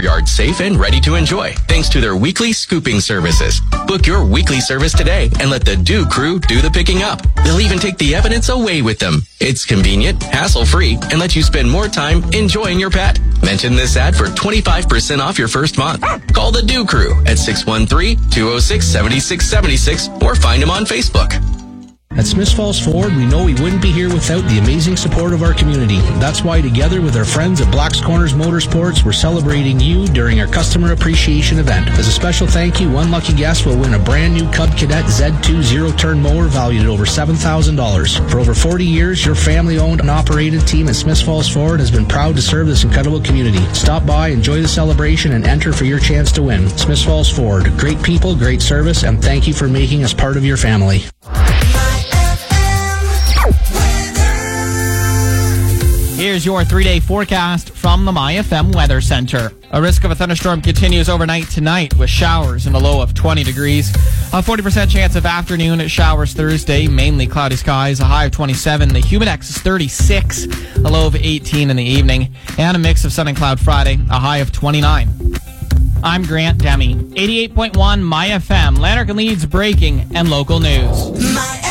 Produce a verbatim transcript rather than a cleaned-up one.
yard safe and ready to enjoy thanks to their weekly scooping services. Book your weekly service today and let the Do Crew do the picking up. They'll even take the evidence away with them. It's convenient, hassle-free, and lets you spend more time enjoying your pet. Mention this ad for twenty-five percent off your first month. Call the Do Crew at six one three, two oh six, seven six seven six or find them on Facebook. At Smiths Falls Ford, we know we wouldn't be here without the amazing support of our community. That's why, together with our friends at Black's Corners Motorsports, we're celebrating you during our Customer Appreciation event. As a special thank you, one lucky guest will win a brand new Cub Cadet Z two zero-turn mower valued at over seven thousand dollars. For over forty years, your family-owned and operated team at Smiths Falls Ford has been proud to serve this incredible community. Stop by, enjoy the celebration, and enter for your chance to win. Smiths Falls Ford. Great people, great service, and thank you for making us part of your family. Here's your three-day forecast from the My F M Weather Center. A risk of a thunderstorm continues overnight tonight with showers and a low of twenty degrees. A forty percent chance of afternoon showers Thursday, mainly cloudy skies, a high of twenty-seven. The Humidex is thirty-six, a low of eighteen in the evening. And a mix of sun and cloud Friday, a high of twenty-nine. I'm Grant Demi, eighty-eight point one My F M, Lanark and Leeds breaking and local news. My